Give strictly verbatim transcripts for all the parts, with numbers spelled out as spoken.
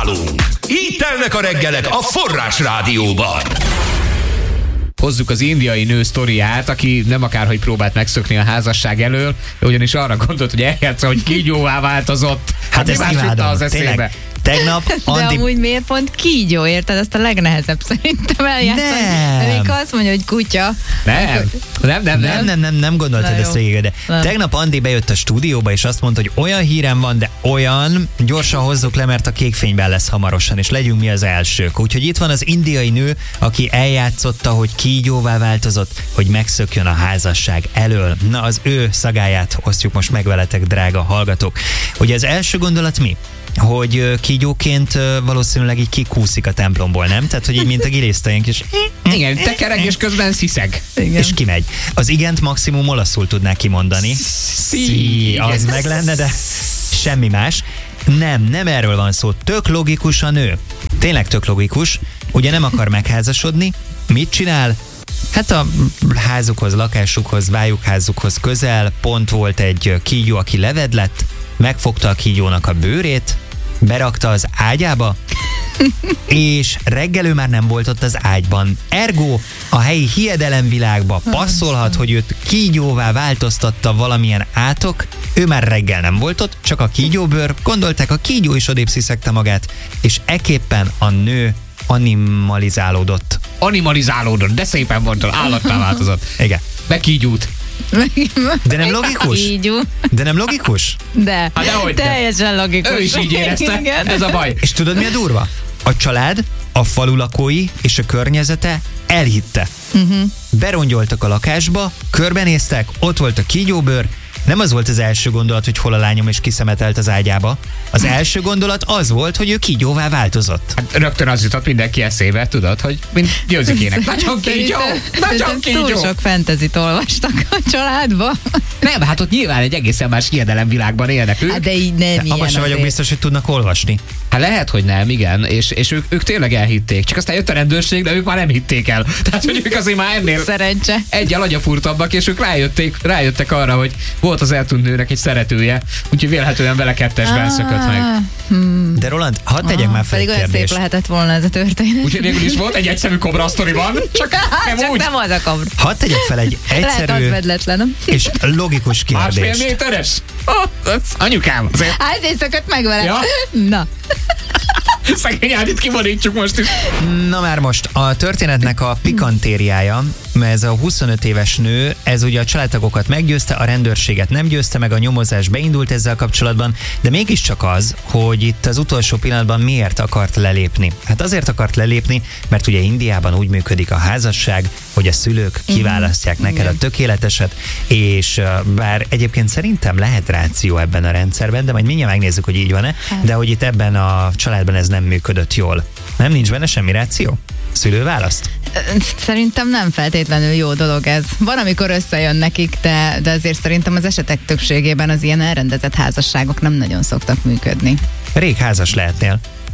nálunk. Így telnek a reggelek a Forrás Rádióban. Hozzuk az indiai nő sztoriát, aki nem akárhogy próbált megszökni a házasság elől, ugyanis arra gondolt, hogy eljátsza, hogy kígyóvá változott. Hát ezt imádom, az eszébe. tényleg. Tegnap Andi... De amúgy miért pont kígyó, érted? Azt a legnehezebb szerintem eljátszani. Nem. Még azt mondja, hogy kutya. Nem, nem, nem, Nem, nem. nem, nem, nem gondoltad ezt végig, de Nem. tegnap Andi bejött a stúdióba, és azt mondta, hogy olyan hírem van, de olyan, gyorsan hozzuk le, mert a kékfényben lesz hamarosan, és legyünk mi az elsők. Úgyhogy itt van az indiai nő, aki eljátszotta, hogy kígyóvá változott, hogy megszökjön a házasság elől. Na, az ő szagáját osztjuk most meg veletek, drága hallgatók. Ugye az első gondolat mi? Hogy ö, kígyóként ö, valószínűleg így kikúszik a templomból, nem? Tehát, hogy így mint a gilisztaink is. Igen, tekereg és közben sziszeg. Igen. És kimegy. Az igent maximum olaszul tudnák kimondani. Szí, az meg lenne, de semmi más. Nem, nem erről van szó. Tök logikus a nő. Tényleg tök logikus. Ugye nem akar megházasodni. Mit csinál? Hát a házukhoz, lakásukhoz, vályukházukhoz közel pont volt egy kígyó, aki levedlett, megfogta a kígyónak a bőrét, berakta az ágyába, és reggel ő már nem volt ott az ágyban. Ergo a helyi hiedelemvilágba passzolhat, hogy őt kígyóvá változtatta valamilyen átok, ő már reggel nem volt ott, csak a kígyóbőr, gondolták, a kígyó is odébb sziszegte magát, és ekképpen a nő animalizálódott. Animalizálódott, de szépen mondtad, állattá változott. Igen. Bekígyút. De nem logikus? Kígyó. De nem logikus? De. Hát dehogy de. Teljesen logikus. Ő is így érezte, Igen. ez a baj. És tudod, mi a durva? A család, a falu lakói és a környezete elhitte. Uh-huh. Berongyoltak a lakásba, körbenéztek, ott volt a kígyóbőr, nem az volt az első gondolat, hogy hol a lányom, és kiszemetelt az ágyába. Az első gondolat az volt, hogy ő kígyóvá változott. Hát rögtön az jutott mindenki eszébe, tudod, hogy mint Győzikének. Nagyon kígyó! Nagyon Szerintem túl kígyó! sok fantasyt olvastak a családba. Nem, hát ott nyilván egy egészen más hiedelemvilágban élnek ők. Hát de így nem De ilyen abban sem vagyok azért. biztos, hogy tudnak olvasni. Hát lehet, hogy nem, igen, és, és ők, ők tényleg elhitték. Csak aztán jött a rendőrség, de ők már nem hitték el. Tehát, hogy ők azért már ennél Szerencse. egyel agyafurtabbak, és ők rájötték, rájöttek arra, hogy volt az eltűnt nőnek egy szeretője, úgyhogy vélhetően vele kettesben szökött meg. Hmm. De Roland, hadd tegyek már fel Pedig egy olyan szép kérdést. lehetett volna ez a történet. Úgyhogy végül is volt egy egyszerű kobra sztoriban, csak nem Csak úgy. nem az a kabra. Hadd tegyek fel egy Lehet az egyszerű vedletlen, nem? és logikus Másfél kérdést. méteres? Oh, az anyukám, azért Hát ezért szökött meg vele. Ja. Na. szegény Ádit kivonítsuk most is. Na már most, a történetnek a pikantériája, mert ez a huszonöt éves nő, ez ugye a családtagokat meggyőzte, a rendőrséget nem győzte meg, a nyomozás beindult ezzel kapcsolatban, de mégiscsak az, hogy itt az utolsó pillanatban miért akart lelépni. Hát azért akart lelépni, mert ugye Indiában úgy működik a házasság, hogy a szülők kiválasztják neked a tökéleteset, és uh, bár egyébként szerintem lehet ráció ebben a rendszerben, de majd mindjárt megnézzük, hogy így van-e, de hogy itt ebben a családban ez nem működött jól. Nem, nincs benne semmi ráció? Szülő választ? Szerintem nem feltétlenül jó dolog ez. Van, amikor összejön nekik, de, de azért szerintem az esetek többségében az ilyen elrendezett házasságok nem nagyon szoktak működni. Rég házas lehetnél.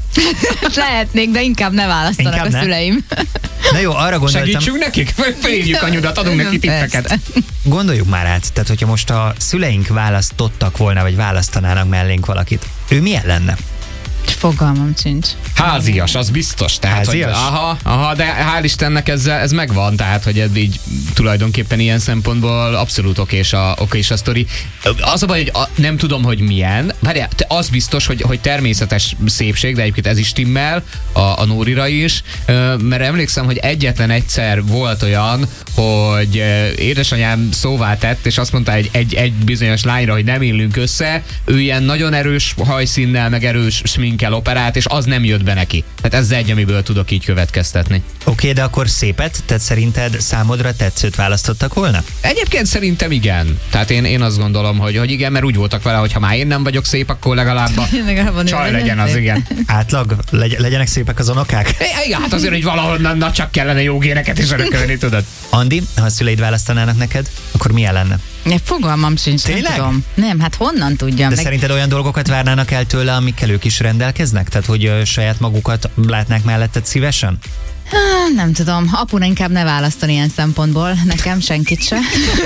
Lehetnék, de inkább ne választanak Inkább a ne? szüleim. Na jó, arra gondoltam, Segítsünk nekik? Férjük a nyudat, adunk neki tippeket. Persze. gondoljuk már át, tehát hogyha most a szüleink választottak volna, vagy választanának mellénk valakit, ő milyen lenne? Fogalmam sincs. Házias, az biztos. Tehát, Házias? Hogy, aha, aha, de hál' Istennek ez, ez megvan, tehát, hogy ez így tulajdonképpen ilyen szempontból abszolút okés a, okés a sztori. Az a baj, hogy a, nem tudom, hogy milyen. Várjál, az biztos, hogy, hogy természetes szépség, de egyébként ez is timmel, a, a Nórira is, mert emlékszem, hogy egyetlen egyszer volt olyan, hogy édesanyám szóvá tett, és azt mondta egy, egy, egy bizonyos lányra, hogy nem illünk össze, ő ilyen nagyon erős hajszínnel, meg erős sminkkel operált, és az nem jött be neki. Tehát ez egy, amiből tudok így következtetni. Oké, okay, de akkor szépet, tehát szerinted számodra tetszőt választottak volna? Egyébként szerintem igen. Tehát én, én azt gondolom, hogy, hogy igen, mert úgy voltak vele, hogy ha már én nem vagyok szép, akkor legalább a csaj legyen az, igen. Átlag? Legy- legyenek szépek az unokák? É, igen, hát azért, hogy valahol na, na, csak kellene jó géneket is örökölni, tudod. Andi, ha a szüleid választanának neked, akkor milyen lenne? Ja, fogalmam sincs, Tényleg? nem tudom. Nem, hát honnan tudjam? De Meg... szerinted olyan dolgokat várnának el tőle, amikkel ők is rendelkeznek? Tehát, hogy ö, saját magukat látnák melletted szívesen? Há, nem tudom, apuna inkább ne választani ilyen szempontból, nekem senkit se.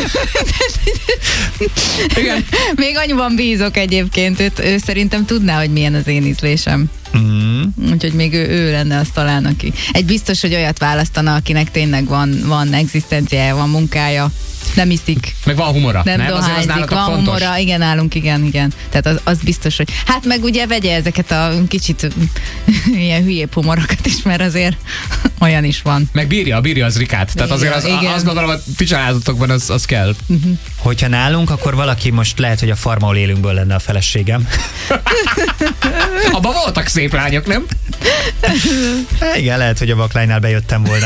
Igen. Még annyiban bízok egyébként, őt, ő szerintem tudná, hogy milyen az én ízlésem. Mm. úgyhogy még ő, ő lenne az talán, aki. Egy biztos, hogy olyat választana, akinek tényleg van, van egzisztenciája, van munkája, nem iszik. Meg van humora, nem, nem? dohányzik, van fontos. humora, igen, nálunk, igen, igen. Tehát az, az biztos, hogy hát meg ugye vegye ezeket a kicsit ilyen hülyébb humorokat is, mert azért olyan is van. Meg bírja, bírja az Rikát. Tehát azért az, igen. azt gondolom, hogy ti családotokban az, az kell. Uh-huh. Hogyha nálunk, akkor valaki most lehet, hogy a farmaol élünkből lenne a feleségem. Abban voltak szép lányok, nem? Igen, lehet, hogy a Baklánynál bejöttem volna.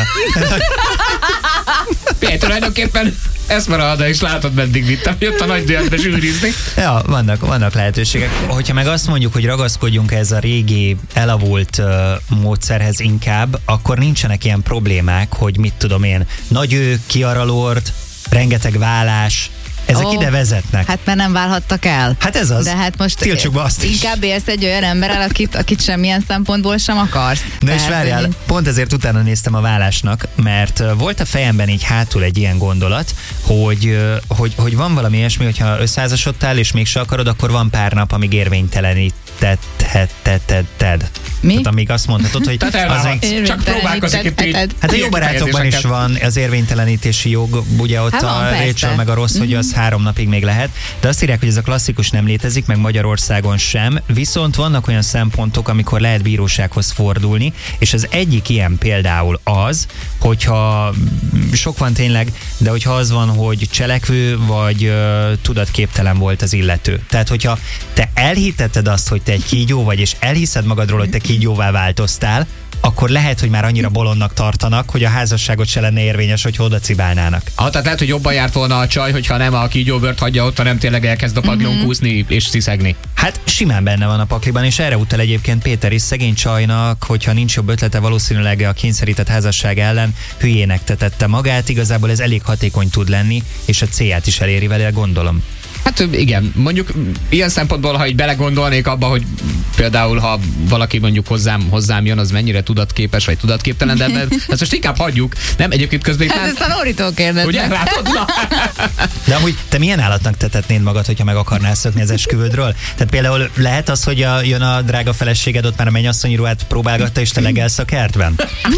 Pilyej, tulajdonképpen Esmeralda is látod, meddig vittem, jött a nagy dühötbe zsűrizni. Ja, vannak, vannak lehetőségek. Hogyha meg azt mondjuk, hogy ragaszkodjunk ez a régi, elavult uh, módszerhez inkább, akkor nincsenek ilyen problémák, hogy mit tudom én, nagy ő, kiaralord, rengeteg vállás, ezek Ó, ide vezetnek. Hát mert nem válhattak el. Hát ez az. De hát most Tiltsuk be azt is. inkább élsz egy olyan emberrel, akit, akit semmilyen szempontból sem akarsz. Na és Tehát, várjál, hogy- pont ezért utána néztem a vállásnak, mert uh, volt a fejemben így hátul egy ilyen gondolat, hogy, uh, hogy, hogy van valami ilyesmi, hogyha összeházasodtál és mégse akarod, akkor van pár nap, amíg érvénytelenítetted. Mi? Tehát amíg azt mondhatod, hogy Tehát az elvárhatsz. egy, Csak próbálkozik itt így. hát a jó ilyen barátokban is kifejezésekkel. van az érvénytelenítési jog, ugye ott Hát a van, persze. Rachel meg a Ross, hogy az három napig még lehet, de azt írják, hogy ez a klasszikus nem létezik, meg Magyarországon sem, viszont vannak olyan szempontok, amikor lehet bírósághoz fordulni, és az egyik ilyen például az, hogyha sok van tényleg, de hogyha az van, hogy cselekvő vagy ö, tudatképtelen volt az illető. Tehát, hogyha te elhitetted azt, hogy te egy kígyó vagy, és elhiszed magadról, hogy te kígyóvá változtál, akkor lehet, hogy már annyira bolondnak tartanak, hogy a házasságot se lenne érvényes, hogy oda cibálnának. Ah, tehát lehet, hogy jobban járt volna a csaj, hogyha nem a kígyóbört hagyja ott, hanem tényleg elkezd a padlón Mhm. kúszni és sziszegni. Hát simán benne van a pakliban, és erre utal egyébként Péter is, szegény csajnak, hogyha nincs jobb ötlete, valószínűleg a kényszerített házasság ellen hülyének tetette magát, igazából ez elég hatékony tud lenni, és a célját is eléri vele, gondolom. Hát igen, mondjuk ilyen szempontból, ha így belegondolnék abba, hogy például ha valaki mondjuk hozzám, hozzám jön, az mennyire tudatképes vagy tudatképtelen, de ebben- ezt most inkább hagyjuk. Nem, egyébként közben itt Hát már... ezt a Nóritól kérdezem. Ugye, látod? Na. De amúgy te milyen állatnak tetetnéd magad, hogyha meg akarnál szökni az esküvődről? Tehát például lehet az, hogy a, jön a drága feleséged, ott már a mennyasszonyi ruhát próbálgatta, és te legelsz a kertben?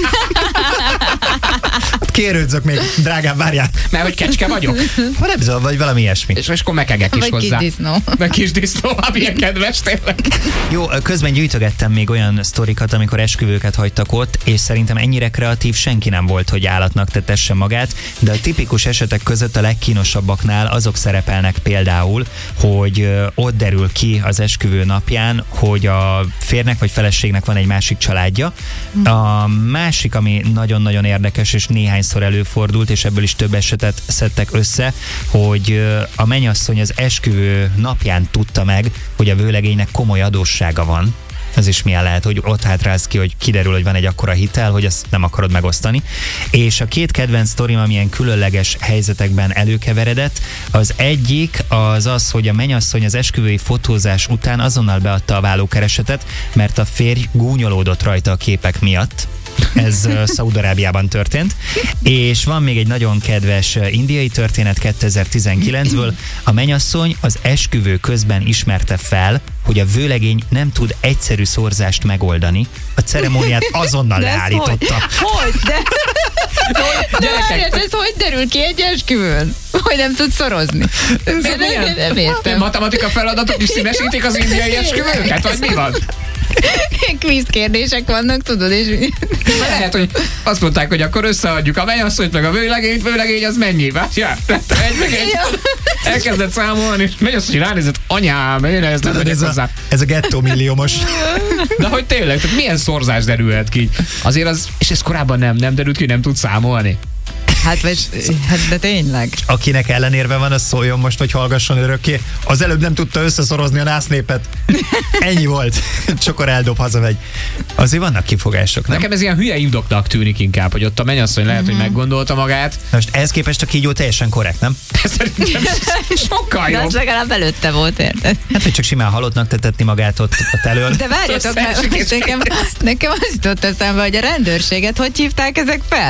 Kérődzök még, drágám, várjál. Mert hogy kecske vagyok. Ha nem tudom, vagy valami ilyesmi. És, és akkor megegek is Vagy hozzá. kis disznó. Meg kis disznó, hát ilyen kedves tényleg. Jó, közben gyűjtögettem még olyan sztorikat, amikor esküvőket hagytak ott, és szerintem ennyire kreatív senki nem volt, hogy állatnak tetesse magát, de a tipikus esetek között a legkínosabbaknál azok szerepelnek például, hogy ö, ott derül ki az esküvő napján, hogy a férnek vagy feleségnek van egy másik családja. A másik, ami nagyon-nagyon érdekes, és néhányszor előfordult, és ebből is több esetet szedtek össze, hogy ö, a mennyasszony az esküvő napján tudta meg, hogy a vőlegénynek komoly adóssága van. Ez is milyen lehet, hogy ott hátrálsz ki, hogy kiderül, hogy van egy akkora hitel, hogy ezt nem akarod megosztani. És a két kedvenc sztorim, amilyen különleges helyzetekben előkeveredett, az egyik az az, hogy a mennyasszony az esküvői fotózás után azonnal beadta a vállókeresetet, mert a férj gúnyolódott rajta a képek miatt. Ez uh, Szaúd-Arábiában történt. És van még egy nagyon kedves uh, indiai történet kétezer-tizenkilencből. A mennyasszony az esküvő közben ismerte fel, hogy a vőlegény nem tud egyszerű szorzást megoldani. A ceremóniát azonnal De ez leállította. Hogy? Hogy? De, de várjál, ez hogy derül ki egy esküvőn? Hogy nem tud szorozni? Nem, nem, nem, nem értem. Matematika feladatok is színesítik az indiai esküvőket, vagy mi van? Kvíz kérdések vannak, tudod, és... Lehet, hogy azt mondták, hogy akkor összeadjuk a mennyasszonyt, meg a vőlegényt, vőlegény az mennyi? Várjál, egy meg egy. Elkezdett számolni, és mennyasszony ránézett, anyám, én ezt nem Tudod, megyek ez, a, hozzá. ez a gettó milliómos. De hogy tényleg, tehát milyen szorzás derülhet ki? Azért az, és ez korábban nem, nem derült ki, nem tud számolni. Hát, vagy, hát de tényleg. Akinek ellenérve van, az szóljon most, vagy hallgasson örökké. Az előbb nem tudta összeszorozni a násznépet. Ennyi volt. Csokor eldob, hazamegy. Azért vannak kifogások, nem? Nekem ez ilyen hülye indoknak tűnik inkább, hogy ott a mennyasszony lehet, hogy meggondolta magát. Most ehhez képest a kígyó teljesen korrekt, nem? Szerintem sokkal De az jobb. legalább előtte volt, érted? Hát, hogy csak simán halottnak tetetni magát ott, ott elől. De várjatok, Összeesik és mert nekem, nekem az jutott eszembe, hogy a rendőrséget hogy hívták ezek fel?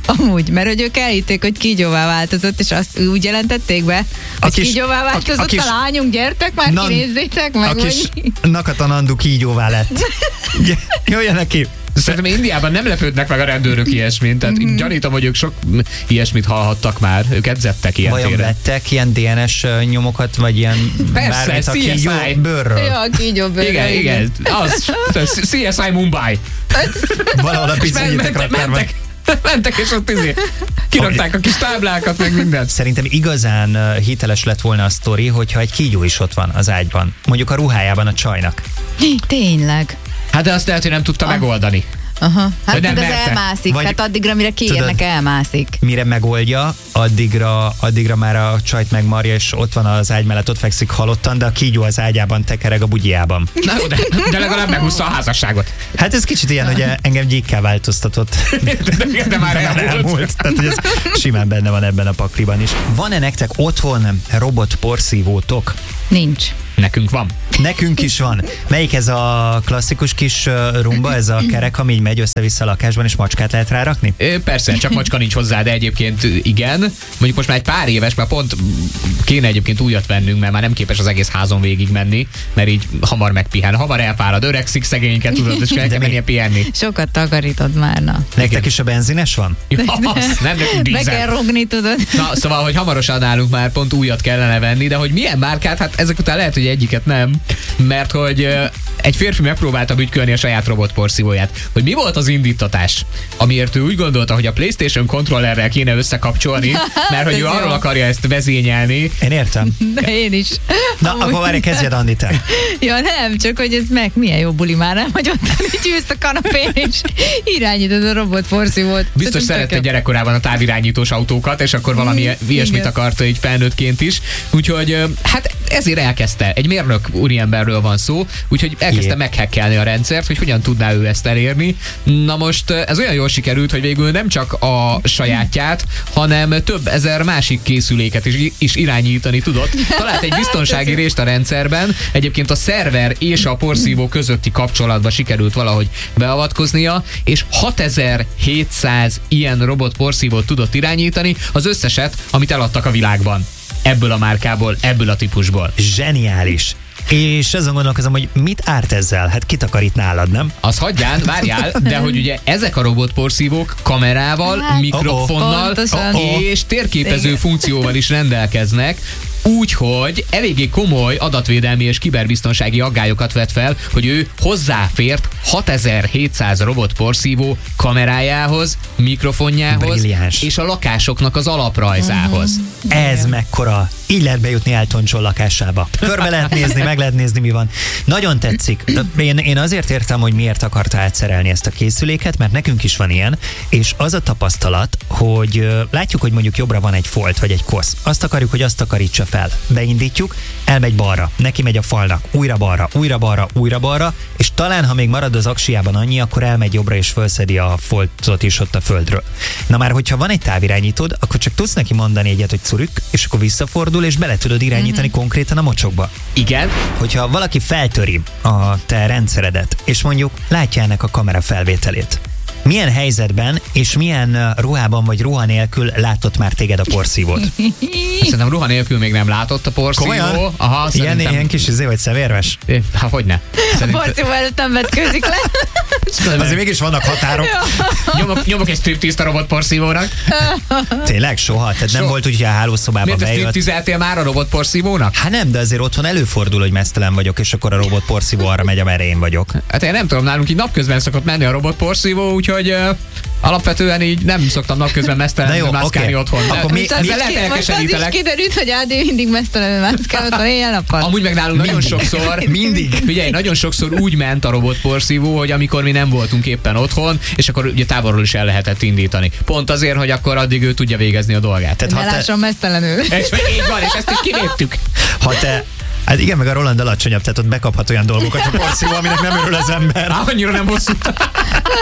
Amúgy, mert hogy ők elhitték, hogy kígyóvá változott, és azt úgy jelentették be, hogy kis- kígyóvá változott a, a, kis, a lányunk, gyertek már, Nan- kinézzétek meg, a kis vagy... Nakatanandu kígyóvá lett. Jöjjenek ki! Szerintem Indiában nem lepődnek meg a rendőrök ilyesmint, tehát mm. gyanítom, hogy ők sok ilyesmit hallhattak már, ők edzettek ilyen Vajon téren. vettek ilyen dé en es nyomokat, vagy ilyen Persze, bármit a C S I. kígyó bőrről? Ja, a kígyó bőrről. Igen, igen, az, C S I Mumbai. Valahol a És men- pizzagyitek mentek, raktárban. mentek, mentek, és ott izé, kirakták a kis táblákat, meg mindent. Szerintem igazán uh, hiteles lett volna a sztori, hogyha egy kígyó is ott van az ágyban. Mondjuk a ruhájában a csajnak. Tényleg. Hát de azt lehet, hogy nem tudta megoldani. Aha. Hát Vagy nem meg az merte. elmászik, Vagy- hát addigra, mire kiérnek, Tudod- elmászik. Mire megoldja, addigra, addigra már a csajt megmarja, és ott van az ágy mellett, ott fekszik halottan, de a kígyó az ágyában tekereg a bugyjában. Na jó, de, de legalább megúszta a házasságot. Hát ez kicsit ilyen, hogy engem gyíkká változtatott. De, de, de már elmúlt. elmúlt. Tehát, hogy ez simán benne van ebben a pakliban is. Van-e nektek otthon robot porszívótok? Nincs. Nekünk van. Nekünk is van. Melyik ez a klasszikus kis uh, rumba, ez a kerek, ami így megy össze-vissza a lakásban, és macskát lehet rárakni? Ö, Persze, csak macska nincs hozzá, de egyébként igen. Mondjuk most már egy pár éves, már pont kéne egyébként újat vennünk, mert már nem képes az egész házon végig menni, mert így hamar megpihen, hamar elfárad, öregszik szegényeket, tudod, és kell mi? mennie pihenni. Sokat takarítod már, na. Nektek Igen. is a benzines van? Ja, az, nem nekünk Be dízel. kell rogni, tudod. Na, szóval, hogy hamarosan nálunk már pont újat kellene venni, de hogy milyen márkát, hát ezek után lehet, hogy egyiket nem, mert hogy ö, egy férfi megpróbálta bütykölni a saját robotporszívóját. Hogy mi volt az indítatás, amiért ő úgy gondolta, hogy a PlayStation kontrollerrel kéne összekapcsolni, mert hogy ő Ez arról jó. akarja ezt vezényelni. Én értem. De én is. Na, Amúgy- akkor várj, kezdjed, Andi, te. Ja, nem, csak hogy ez meg milyen jó buli már, nem? Hogy ott így ülsz a kanapén, és irányítod a robot porszívót. Biztos szerette gyerekkorában a távirányítós autókat, és akkor valami Mm, ilyesmit igen. akarta így felnőttként is. Úgyhogy ö, hát ezért elkezdte. Egy mérnök úriemberről van szó, úgyhogy elkezdte Igen. meghekkelni a rendszert, hogy hogyan tudná ő ezt elérni. Na most ö, ez olyan jól sikerült, hogy végül nem csak a sajátját, hanem több ezer másik készüléket is, is irányítani tudott. Talált egy biztonsági rést a rendszerben, egyébként a szerver és a porszívó közötti kapcsolatba sikerült valahogy beavatkoznia, és hatezer-hétszáz ilyen robot porszívót tudott irányítani, az összeset, amit eladtak a világban. Ebből a márkából, ebből a típusból. Zseniális. És azon gondolkozom, hogy mit árt ezzel? Hát kitakarít nálad, nem? Az hagyján, várjál, de hogy ugye ezek a robotporszívók kamerával, Hát, mikrofonnal pontosan. és térképező Igen. funkcióval is rendelkeznek, úgyhogy eléggé komoly adatvédelmi és kiberbiztonsági aggályokat vet fel, hogy ő hozzáfért hatezer-hétszáz robotporszívó kamerájához, mikrofonjához Brilliáns. és a lakásoknak az alaprajzához. Ez mekkora. Így lehet bejutni Elton John lakásába. Körbe lehet nézni, meg lehet nézni, mi van. Nagyon tetszik. Én, én azért értem, hogy miért akarta átszerelni ezt a készüléket, mert nekünk is van ilyen, és az a tapasztalat, hogy ö, látjuk, hogy mondjuk jobbra van egy folt, vagy egy kosz. Azt akarjuk, hogy azt takarítsa fel. Beindítjuk, elmegy balra, neki megy a falnak, újra balra, újra balra, újra balra, és talán, ha még marad az aksiában annyi, akkor elmegy jobbra, és felszedi a foltot is ott a földről. Na már, hogyha van egy távirányítód, akkor csak tudsz neki mondani egyet, hogy curük, és akkor visszafordul, és bele tudod irányítani mm-hmm. konkrétan a mocsokba. Igen, Hogyha valaki feltöri a te rendszeredet, és mondjuk látja ennek a kamera felvételét, milyen helyzetben és milyen ruhában vagy ruha nélkül látott már téged a porszívót? szerintem ruha nélkül még nem látott a porszívó. Aha, Ilyen, szerintem... ilyen kis izé vagy szevérves? Hát hogyne. A porszívó előtt nem vetkőzik le. Azért mégis vannak határok. Nyomok, nyomok egy striptease-t a robotporszívónak. Tényleg soha? Tehát nem Soha. volt úgy, hogy a hálószobába Miért te bejött? striptease-eltél már a robotporszívónak? Hát nem, de azért otthon előfordul, hogy mesztelen vagyok, és akkor a robot porszívó arra megy, amerre én vagyok. Hát én nem tudom, nálunk így napközben szokott menni a robotporszívó, úgyhogy uh, alapvetően így nem szoktam napközben Na mesztelenül jó, mászkálni oké. otthon. De Akkor mi- Most az mi- is lehet ki- most az is elkeserítelek. kiderült, hogy Ádi mindig mesztelenül mászkál otthon éjjel-nappal. Amúgy meg nálunk nagyon sokszor, Mindig. Figyelj, nagyon sokszor úgy ment a robotporszívó, hogy amikor mi nem voltunk éppen otthon, és akkor ugye távolról is el lehetett indítani. Pont azért, hogy akkor addig ő tudja végezni a dolgát. Tehát Ne ha te, lásson mesztelenül. És így van, és ezt is kiléptük. ha te Hát igen, meg a Roland alacsonyabb, tehát ott bekaphat olyan dolgokat a porszívó, aminek nem örül az ember. Á, annyira nem hosszú.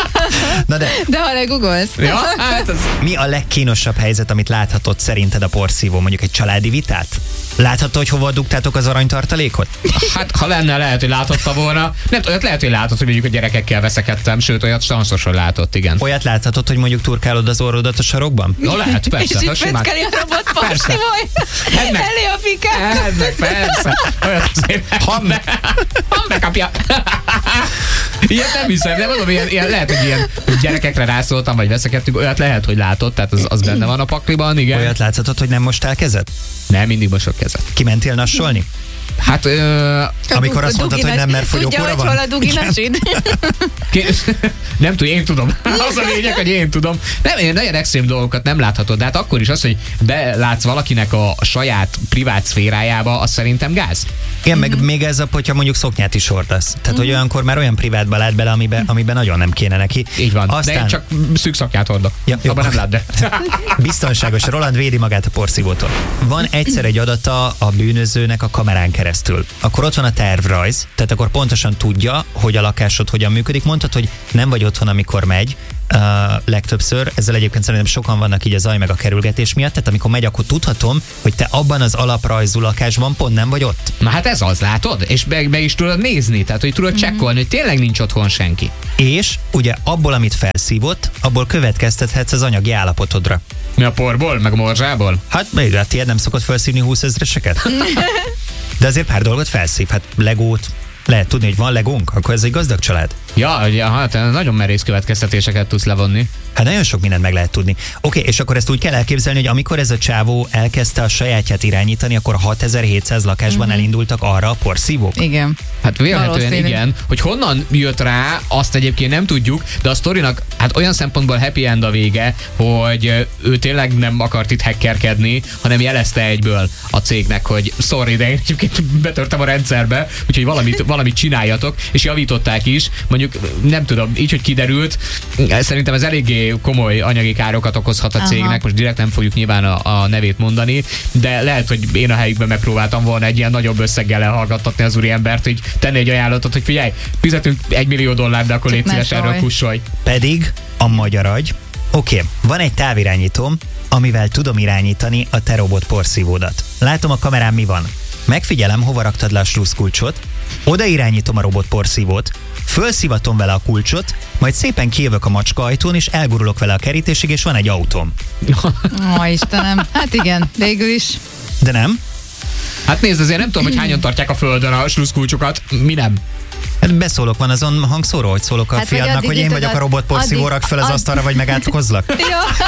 Na de, De ha legugolsz. Ja, hát az... mi a legkínosabb helyzet, amit láthatott szerinted a porszívó? Mondjuk egy családi vitát? Láthatta, hogy hova dugtátok az aranytartalékot? Hát, ha lenne, lehet, hogy láthatta volna. Nem, olyat lehet, hogy látott, hogy mondjuk a gyerekekkel veszekedtem, sőt, olyat sanszosról látott, igen. Olyat láthatod, hogy mondjuk turkálod az orrodat a sarokban? No, lehet, persze. És ha így simán- feckeli a robot porszívói. Edd meg. Elé a fikát. Edd meg, persze. Olyat azért. Ha me, ha megkapja. Ilyet nem hiszem, de mondom, ilyen, ilyen, lehet, hogy ilyen gyerekekre rászóltam, vagy veszekedtünk, olyat lehet, hogy látott, tehát az, az benne van a pakliban, igen. Olyat láthatod, hogy nem mostál kezet? Nem, mindig mosok kezet. Kimentél nassolni? Hát, ö, Amikor azt mondtad, hogy nem, mert fogyókúra Tudja, van? hogy hol a duginasid? Ké- nem tudom, én tudom. Az a lényeg, hogy én tudom. Nem, én nagyon extrém dolgokat nem láthatod, de hát akkor is az, hogy belátsz valakinek a saját privát szférájába, az szerintem gáz. Igen, meg még ez a, hogyha mondjuk szoknyát is hordasz. Tehát, hogy olyankor már olyan privátba lát bele, amiben, amiben nagyon nem kéne neki. Így van. Aztán... De én csak szűk szaknyát hordok. Ja, jó. Abban nem lát, de. Biztonságos. Roland védi magát a porszívótól. Van egyszer egy adata a bűnözőnek a kamerán keresztül. Akkor ott van a tervrajz, tehát akkor pontosan tudja, hogy a lakásod hogyan működik. Mondtad, hogy nem vagy otthon, amikor megy, uh, legtöbbször. Ezzel egyébként szerintem sokan vannak így a zaj meg a kerülgetés miatt. Tehát amikor megy, akkor tudhatom, hogy te abban az alaprajzú lakásban pont nem vagy ott. Na hát ez az, látod? És meg, meg is tudod nézni, tehát hogy tudod csekkolni, hogy tényleg nincs otthon senki. És ugye abból, amit felszívott, abból következtethetsz az anyagi állapotodra. Mi a porból, meg a morzsából? Hát, még hát tiéd nem szokott felszívni húszezreseket? De azért pár dolgot felszív. Hát legót, lehet tudni, hogy van legónk, akkor ez egy gazdag család. Ja, ugye, hát nagyon merész következtetéseket tudsz levonni. Hát nagyon sok mindent meg lehet tudni. Oké, és akkor ezt úgy kell elképzelni, hogy amikor ez a csávó elkezdte a sajátját irányítani, akkor hatezer-hétszáz lakásban mm-hmm. elindultak arra a porszívók. Igen. Hát vélhetően Valószínű. igen. Hogy honnan jött rá, azt egyébként nem tudjuk, de a sztorinak hát olyan szempontból happy end a vége, hogy ő tényleg nem akart itt hackerkedni, hanem jelezte egyből a cégnek, hogy sorry, de én egyébként betörtem a rendszerbe, úgyhogy valamit, valamit csináljatok, és javították is. Mondjuk nem tudom, így, hogy kiderült, szerintem ez eléggé komoly anyagi károkat okozhat a cégnek, Aha. most direkt nem fogjuk nyilván a, a nevét mondani, de lehet, hogy én a helyükben megpróbáltam volna egy ilyen nagyobb összeggel elhallgattatni az úriembert, hogy tenni egy ajánlatot, hogy figyelj, fizetünk egy millió dollárt, de akkor Csak légy ne szíves, erről szólj. kussolj. Pedig a magyar agy. Oké, van egy távirányítóm, amivel tudom irányítani a te robot porszívódat. Látom a kamerán mi van. Megfigyelem, hova raktad le a sluszkulcsot, oda irányítom a robot porszívót, fölszivatom vele a kulcsot, majd szépen kijövök a macska ajtón, és elgurulok vele a kerítésig, és van egy autóm. Ó, Istenem. Hát igen, végül is. De nem? Hát nézd, azért nem tudom, hogy hányan tartják a földön a sluszkulcsokat, mi nem. Hát beszólok, van azon hangszóró, hogy szólok a Hát, vagy fiadnak, addig hogy én ütod vagyok a- a robot porszívó, addig- rak fel az addig- asztalra, vagy megátkozlak. Jó.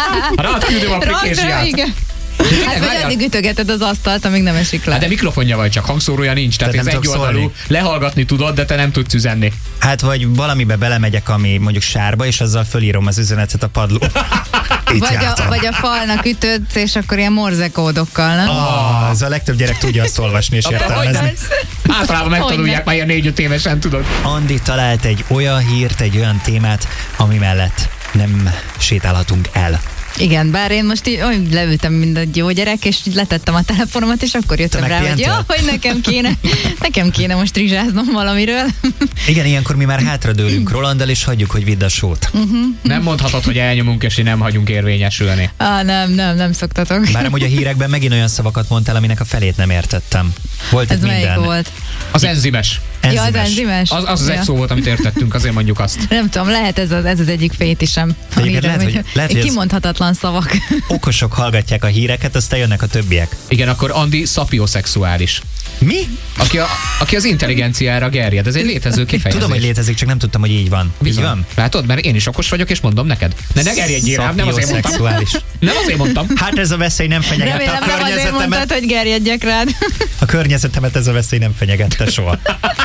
Rád küldöm a Rakd rá, applikációt. igen. Tényleg, Hát vagy várjál. addig ütögeted az asztalt, amíg nem esik le. Hát de mikrofonja vagy, csak hangszórója nincs, tehát Tehát ez nem egy tudok oldalú, szólni. lehallgatni tudod, de te nem tudsz üzenni. Hát vagy valamibe belemegyek, ami mondjuk sárba, és azzal fölírom az üzenetet a padló. Itt Vagy a, jártam. vagy a falnak ütödsz, és akkor ilyen morzekódokkal, nem? Ah, ez a legtöbb gyerek tudja azt olvasni és Akkor értelmezni. Általában megtanulják már ilyen négy-öt évesen, tudod. Andi talált egy olyan hírt, egy olyan témát, ami mellett nem sétálhatunk el. Igen, bár én most így olyan leültem, mint egy jó gyerek, és így letettem a telefonomat, és akkor jöttem Te rá, hogy megpihentél? ja, hogy nekem kéne, nekem kéne most rizsáznom valamiről. Igen, ilyenkor mi már hátradőlünk Rolanddal, és hagyjuk, hogy vidd a sót. Nem mondhatod, hogy elnyomunk, és nem hagyunk érvényesülni. Ah, nem, nem, nem szoktatok. Bár amúgy a hírekben megint olyan szavakat mondtál, aminek a felét nem értettem. Volt Ez itt melyik minden. volt? Az enzimes. Ja, az Enzimes. enzimes? Az az, az Ja. egy szó volt, amit értettünk, azért mondjuk azt. Nem tudom, lehet ez az, ez az egyik fétisem. Egyébként lehet, hogy- lehet, hogy ez- kimondhatatlan szavak. Okosok hallgatják a híreket, aztán jönnek a többiek. Igen, akkor Andi szapioszexuális. Mi? Aki, a, aki az intelligenciára gerjed. Ez egy létező kifejezés. Tudom, hogy létezik, csak nem tudtam, hogy így van. Bizony. Így van? Látod, mert én is okos vagyok, és mondom neked. Ne, ne gerjedjél rám, nem azért mondtam. Szapioszexuális. Nem azért mondtam. Hát ez a veszély nem fenyegette Remélem a nem azért környezetemet. mondtad, hogy gerjedjek rád. A környezetemet ez a veszély nem fenyegette soha.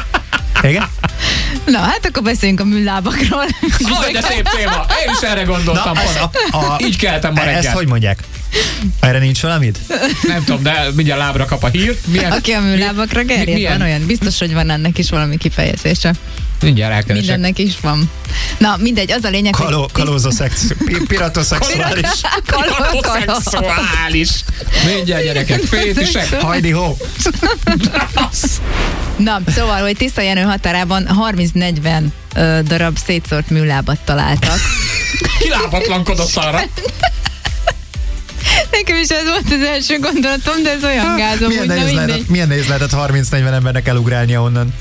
Igen? Na, hát akkor beszéljünk a műlábakról. Aj, de szép téma. Én is erre gondoltam. ez pont. a, a, Így keltem ma Ezt reggel. hogy mondják? Erre nincs valamit? Nem tudom, de mindjárt lábra kap a hír. Milyen? Aki a műlábakra gerjed, milyen? van olyan. Biztos, hogy van ennek is valami kifejezése. Mindjárt elkeresek. Mindennek is van. Na, mindegy, az a lényeg, Kaló, hogy... kalózoszex, piratoszexuális. Piratoszexuális. Mindjárt gyerekek, fétisek. Hajdi ho. Na, szóval, hogy Tisza Jenő határában harminc-negyven ö, darab szétszórt műlábat találtak. Kilábatlankodott arra. Nekem is ez volt az első gondolatom, de ez olyan gázom, Milyen hogy na nehéz mindegy. lehetett, milyen nehéz lehetett harminc-negyven embernek elugrálnia onnan.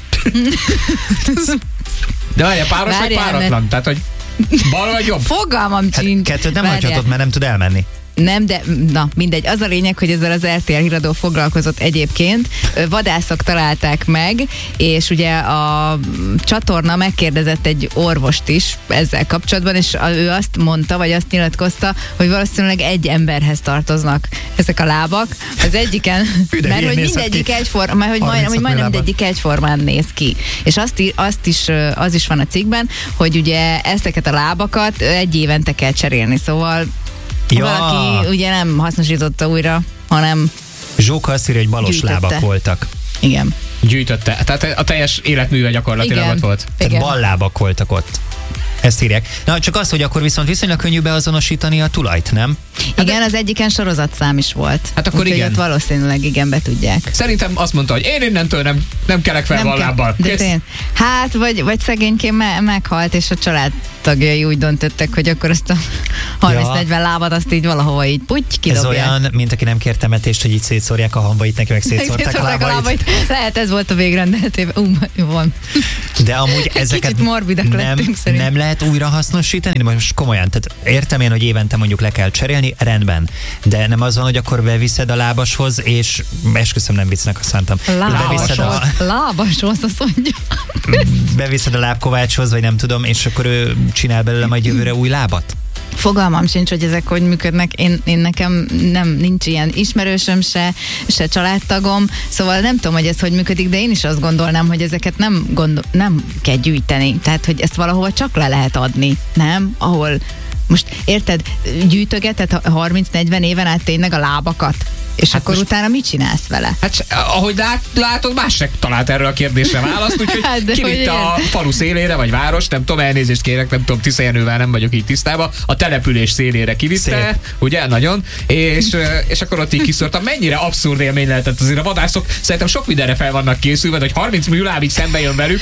De várjál, páros vagy Várjál, páratlan? Tehát, hogy bal vagy jobb? Fogalmam Hát sincs. kettőt nem Várjál. hagyhatod, mert nem tud elmenni. Nem, de na mindegy. Az a lényeg, hogy ezzel az er té el híradó foglalkozott egyébként. Ö, Vadászok találták meg, és ugye a csatorna megkérdezett egy orvost is ezzel kapcsolatban, és a- ő azt mondta, vagy azt nyilatkozta, hogy valószínűleg egy emberhez tartoznak ezek a lábak. Az egyiken, Hű, de mert hülyén hogy nézett mindegyik ki. egyforma, mert hogy, majdnem, hogy harminchat majdnem műlábat. mindegyik egyformán néz ki. És azt, í- azt is, ö, az is van a cikkben, hogy ugye ezeket a lábakat egy évente kell cserélni, szóval Ja. valaki ugye nem hasznosította újra, hanem Zsóka azt írja, hogy balos Gyűjtötte. lábak voltak. igen. Gyűjtötte. Tehát a teljes életműve gyakorlatilag Igen. ott volt. Tehát Igen. ballábak voltak ott. Ezt írják. Na, csak az, hogy akkor viszont viszonylag könnyű beazonosítani a tulajt, nem? Igen, az egyiken sorozatszám is volt. Hát akkor Úgyhogy igen. ott valószínűleg igen, be tudják. Szerintem azt mondta, hogy én innentől nem, nem kelek fel Nem kell- ballábbal. de Kész. tény. Hát, vagy, vagy szegényként me- meghalt, és a családtagjai úgy döntöttek, hogy akkor azt a harminc-negyven lábat azt így valahova így puty, Ez kidobják. olyan, mint aki nem kér temetést, hogy így szétszórják a hambait, neki meg szétszórták a Szétszórták a lábait. lábait. Lehet ez volt a végrendeletében. Ú, jó van. De amúgy ezeket Kicsit morbidek nem, lettünk szerintem. nem lehet újra hasznosítani? De most komolyan, tehát értem én, hogy évente mondjuk le kell cserélni, rendben. De nem az van, hogy akkor beviszed a lábashoz, és esküszöm, nem viccnek a szántam. Beviszed a, Lábashoz, lábashoz, azt mondja. beviszed a lábkovácshoz, vagy nem tudom, és akkor ő csinál belőle majd jövőre új lábat? Fogalmam sincs, hogy ezek hogy működnek. Én, én nekem nem, nincs ilyen ismerősöm se, se családtagom, szóval nem tudom, hogy ez hogy működik, de én is azt gondolnám, hogy ezeket nem, gondol, nem kell gyűjteni. Tehát, hogy ezt valahova csak le lehet adni, nem? Ahol most érted, gyűjtögeted harminc-negyven éven át tényleg a lábakat, és Hát akkor most- utána mit csinálsz vele? Hát se- ahogy lát, látod, más se talált erre a kérdésre választ, úgyhogy Hát, de hogy kivitte a ilyen. falu szélére, vagy város, nem tudom, elnézést kérek, nem tudom, Tisza Jenővel nem vagyok így tisztában, a település szélére kivitte, Szép. ugye, nagyon, és, ö, és akkor ott így kiszórtam. Mennyire abszurd élmény lehetett azért a vadászok, szerintem sok mindenre fel vannak készülve, hogy harminc műlábig szembe jön velük.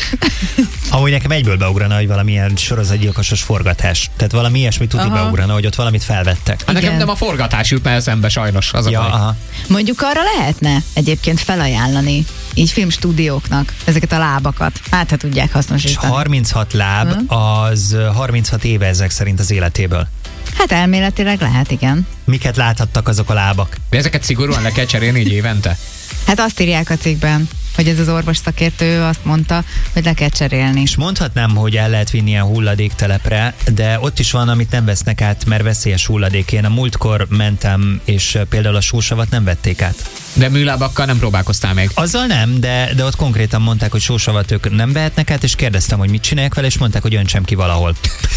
Amúgy nekem egyből beugrana, hogy valamilyen sorozatgyilkosos forgatás. Tehát valami ilyesmi tuti Aha. beugrana, hogy ott valamit felvettek. Hát nekem Igen. nem a forgatás jut már eszembe sajnos, az a Ja, baj. aha. Mondjuk arra lehetne egyébként felajánlani, így filmstúdióknak ezeket a lábakat. Hát, ha tudják És hasznosítani. harminchat láb, az harminchat éve ezek szerint az életéből. Hát elméletileg lehet, igen. Miket láthattak azok a lábak? De ezeket szigorúan le kell cserélni így évente? Hát azt írják a cikkben, hogy ez az orvos szakértő azt mondta, hogy le kell cserélni. És mondhatnám, hogy el lehet vinni a hulladéktelepre, de ott is van, amit nem vesznek át, mert veszélyes hulladék. Én a múltkor mentem, és például a sósavat nem vették át. De műlábakkal nem próbálkoztál még. Azzal nem, de, de ott konkrétan mondták, hogy sósavat ők nem vehetnek át, és kérdeztem, hogy mit csinálják vele, és mondták, hogy öntsem ki valahol.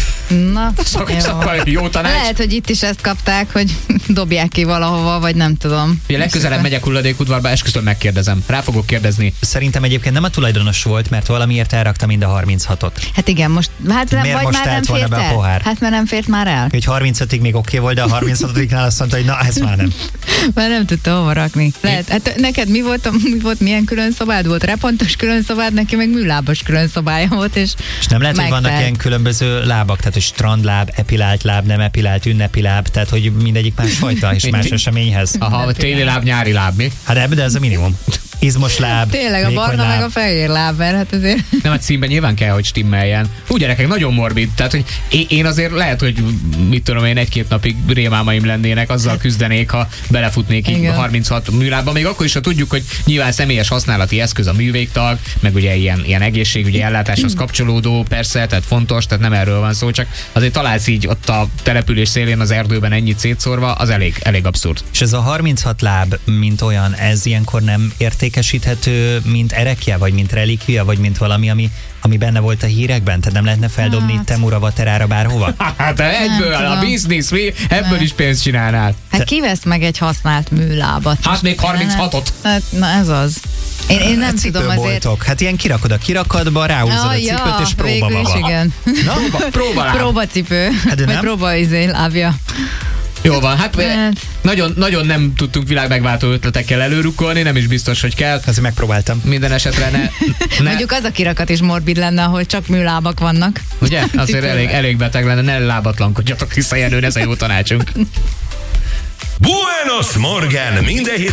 Na, Szak, jó. szak, jó tanács. Lehet, hogy itt is ezt kapták, hogy dobják ki valahova, vagy nem tudom. Ugye legközelebb megyek hulladékudvarba, esküszöm megkérdezem. Rá fogok kérdezni. Szerintem egyébként nem a tulajdonos volt, mert valamiért elrakta mind a harminchatot. Hát igen, most, hát nem, Miért vagy most már nem telt volna fért be a el? pohár? Hát mert nem fért már el. Hogy harmincötig még oké volt, de a harminchatodiknál azt mondta, hogy na, ez már nem. Mert nem tudta hova rakni. Lehet, hát neked mi volt, a- mi volt, milyen külön szobád volt? Repontos külön szobád, neki meg műlábas külön szobája volt, és És nem lehet, hogy vannak megtelt. ilyen különböző lábak, tehát hogy strandláb, epilált láb, nem epilált, ünnepi láb, tehát hogy mindegyik másfajta és más eseményhez. Aha, téli láb, nyári láb, mi? Hát ebbe, de ez a minimum. Izmos láb, Tényleg a vékony barna láb. meg a fehér láb, mert hát azért... Nem, a címben nyilván kell, hogy stimmeljen. Úgy gyerekek, nagyon morbid. Tehát, hogy én- én azért lehet, hogy mit tudom én, egy-két napig rémálmaim lennének, azzal küzdenék, ha belefutnék így Igen. harminchat műlábba. Még akkor is, ha tudjuk, hogy nyilván személyes használati eszköz a művégtag, meg ugye ilyen, ilyen egészségügyi ellátáshoz kapcsolódó, persze, tehát fontos, tehát nem erről van szó, csak azért találsz így ott a település szélén az erdőben ennyit szétszórva, az elég, elég abszurd. És ez a harminchat láb, mint olyan, ez ilyenkor nem értékesíthető, mint erekje, vagy mint relikvia, vagy mint valami, ami, ami benne volt a hírekben? Tehát nem lehetne feldobni Hát. Temura Vaterára bárhova? Hát egyből Nem a tudom. biznisz, mi? Ebből Nem. is pénzt csinálnál. Hát kivesz meg egy használt műlábat? Hát még harminchatot. Hát, na ez az. Én, én nem tudom azért. Cipőboltok. Hát ilyen kirakod a kirakatba, ráhúzod Ah, a cipőt, ja, és próba végül is maga. igen. Na, Próbaláb. Próbacipő. Hát de Vagy nem? próba izé, lábja. Jó van, hát Hát. nagyon, nagyon nem tudtunk világmegváltó ötletekkel előrukkolni, nem is biztos, hogy kell. azért megpróbáltam. Minden esetre ne, ne Mondjuk az a kirakat is morbid lenne, ahol csak műlábak vannak. ugye? Azért Cipőben. elég, elég beteg lenne, ne lábatlankodjatok vissza, Jenő, ez a jó tanácsunk. Buenos Morgen! Minden héten